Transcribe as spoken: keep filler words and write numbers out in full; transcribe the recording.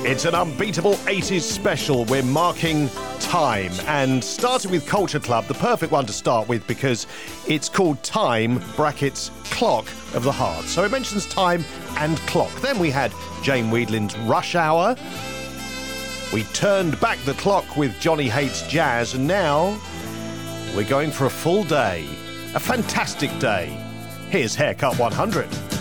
It's an unbeatable eighties special. We're marking time and starting with Culture Club, the perfect one to start with because it's called Time, brackets, Clock of the Heart. So it mentions time and clock. Then we had Jane Wiedlin's Rush Hour. We turned back the clock with Johnny Hates Jazz, and now we're going for a full day. A fantastic day. Here's Haircut one hundred.